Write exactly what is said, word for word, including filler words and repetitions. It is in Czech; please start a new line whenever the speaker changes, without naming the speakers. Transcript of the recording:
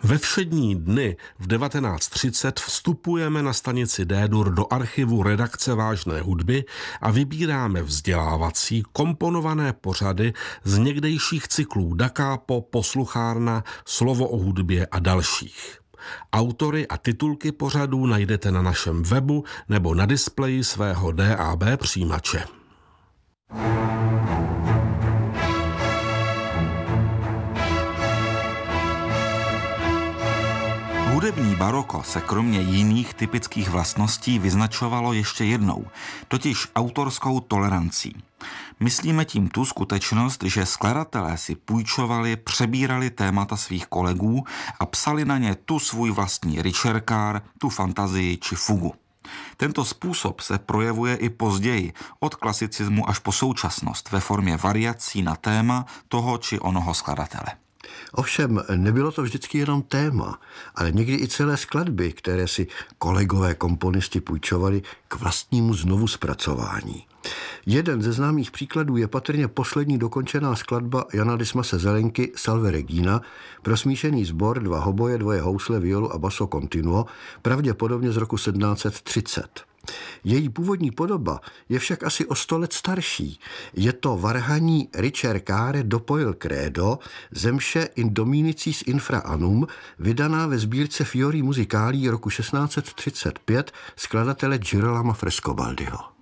Ve všední dny v devatenáct třicet vstupujeme na stanici D-dur do archivu redakce Vážné hudby a vybíráme vzdělávací komponované pořady z někdejších cyklů Da Capo, Posluchárna, Slovo o hudbě a dalších. Autory a titulky pořadů najdete na našem webu nebo na displeji svého D A B přijímače.
Hudební baroko se kromě jiných typických vlastností vyznačovalo ještě jednou, totiž autorskou tolerancí. Myslíme tím tu skutečnost, že skladatelé si půjčovali, přebírali témata svých kolegů a psali na ně tu svůj vlastní ričerkár, tu fantazii či fugu. Tento způsob se projevuje i později, od klasicismu až po současnost, ve formě variací na téma toho či onoho skladatele.
Ovšem, nebylo to vždycky jenom téma, ale někdy i celé skladby, které si kolegové komponisti půjčovali k vlastnímu znovu zpracování. Jeden ze známých příkladů je patrně poslední dokončená skladba Jana Dismase Zelenky Salve Regina pro smíšený sbor, dva hoboje, dvoje housle, violu a basso continuo, pravděpodobně z roku sedmnáct set třicet. Její původní podoba je však asi o sto let starší. Je to varhaní ricercare dopo il credo zemše in dominicis infra annum, vydaná ve sbírce Fiori musicali roku šestnáct set třicet pět skladatele Girolama Frescobaldiho.